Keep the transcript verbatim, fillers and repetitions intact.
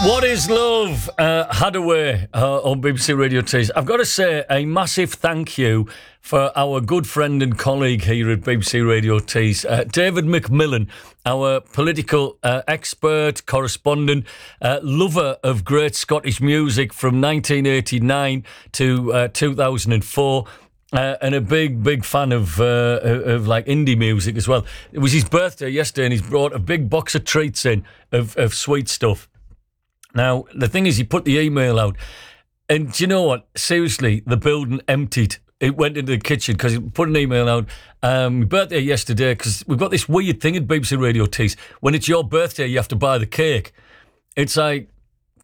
What is Love? Uh, Hadaway uh, on B B C Radio Tees. I've got to say a massive thank you for our good friend and colleague here at B B C Radio Tees, uh, David McMillan, our political uh, expert, correspondent, uh, lover of great Scottish music from nineteen eighty-nine to uh, two thousand four. Uh, and a big, big fan of, uh, of like indie music as well. It was his birthday yesterday and he's brought a big box of treats in of, of sweet stuff. Now, the thing is, he put the email out and do you know what? Seriously, the building emptied. It went into the kitchen because he put an email out. Um, my birthday yesterday, because we've got this weird thing at B B C Radio Tees. When it's your birthday, you have to buy the cake. It's like,